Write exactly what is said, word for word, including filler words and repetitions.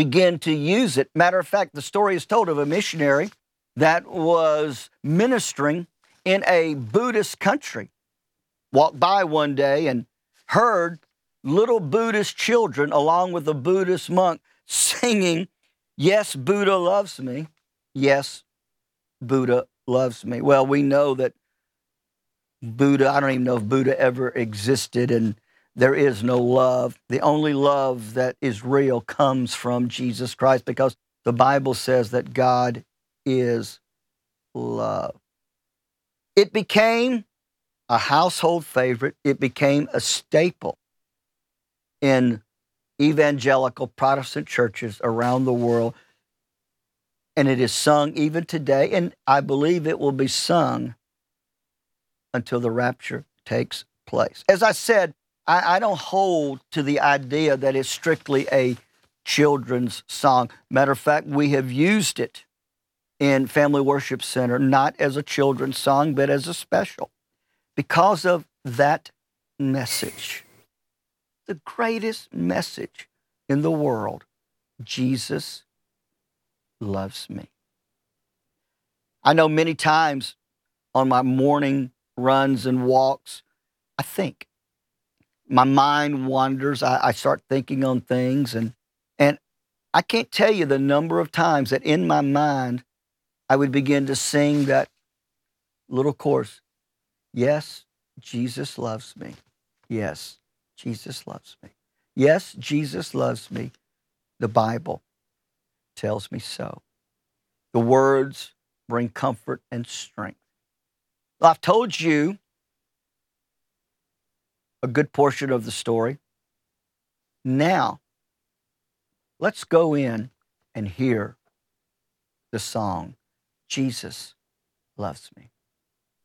begin to use it. Matter of fact, the story is told of a missionary that was ministering in a Buddhist country. Walked by one day and heard little Buddhist children along with a Buddhist monk singing, "Yes, Buddha loves me. Yes, Buddha loves me." Well, we know that Buddha, I don't even know if Buddha ever existed, and there is no love. The only love that is real comes from Jesus Christ, because the Bible says that God is love. It became a household favorite. It became a staple in evangelical Protestant churches around the world, and it is sung even today, and I believe it will be sung until the rapture takes place. As I said, I, I don't hold to the idea that it's strictly a children's song. Matter of fact, we have used it in Family Worship Center, not as a children's song, but as a special, because of that message. The greatest message in the world: Jesus loves me. I know many times on my morning runs and walks, I think. My mind wanders. I, I start thinking on things, and and I can't tell you the number of times that in my mind I would begin to sing that little chorus. Yes, Jesus loves me. Yes, Jesus loves me. Yes, Jesus loves me. The Bible tells me so. The words bring comfort and strength. Well, I've told you a good portion of the story. Now, let's go in and hear the song, Jesus Loves Me.